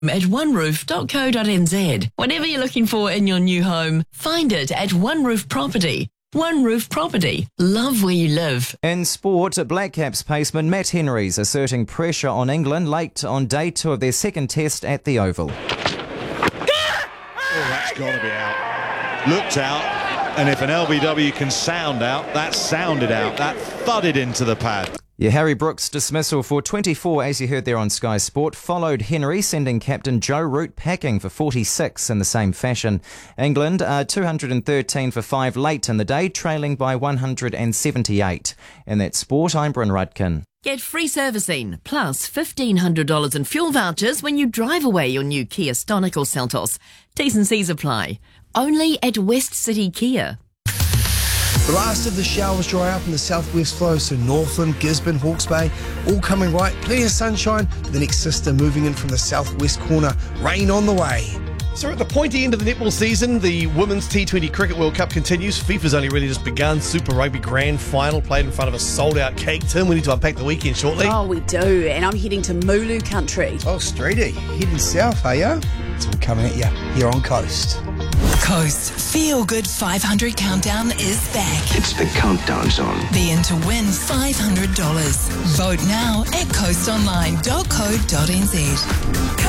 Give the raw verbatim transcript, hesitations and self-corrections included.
at one roof dot co dot n z. Whatever you're looking for in your new home, find it at One Roof Property. One Roof Property. Love where you live. In sport, Black Caps paceman Matt Henry's asserting pressure on England late on day two of their second test at the Oval. Oh, that's got to be out. Looked out, and if an L B W can sound out, that sounded out. That thudded into the pad. Yeah, Harry Brooks' dismissal for twenty-four, as you heard there on Sky Sport, followed Henry sending captain Joe Root packing for forty-six in the same fashion. England are two hundred thirteen for five late in the day, trailing by one hundred seventy-eight. In that sport, I'm Bryn Rudkin. Get free servicing, plus fifteen hundred dollars in fuel vouchers when you drive away your new Kia Stonic or Seltos. T's and C's apply. Only at West City Kia. The last of the showers dry up in the southwest flow, so Northland, Gisborne, Hawke's Bay, all coming right. Plenty of sunshine. The next sister moving in from the southwest corner. Rain on the way. So at the pointy end of the netball season, the Women's T twenty Cricket World Cup continues. FIFA's only really just begun. Super Rugby Grand Final played in front of a sold-out cake. Tim, we need to unpack the weekend shortly. Oh, we do. And I'm heading to Mooloo country. Oh, Streety, heading south, are ya? It's all coming at you here on Coast. Coast Feel Good five hundred Countdown is back. It's the countdown zone. Be in to win five hundred dollars. Vote now at coast online dot co dot n z.